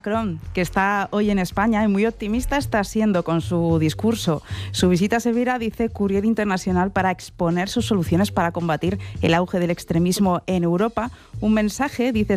Macron, que está hoy en España y muy optimista está siendo con su discurso. Su visita se verá, dice Courier Internacional, para exponer sus soluciones para combatir el auge del extremismo en Europa. Un mensaje, dice